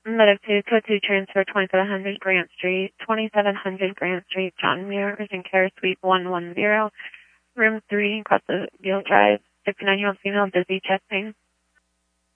Medic 2, Code 2, transfer 2700 Grant Street, 2700 Grant Street, John Muir, urgent care, suite 110, room 3, across the Beale Drive, 59-year-old female, dizzy, chest pain.